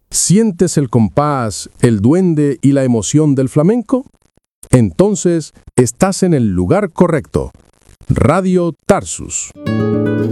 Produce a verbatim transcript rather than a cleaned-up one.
¿Sientes el compás, el duende y la emoción del flamenco? Entonces, estás en el lugar correcto. Radio Tarsus.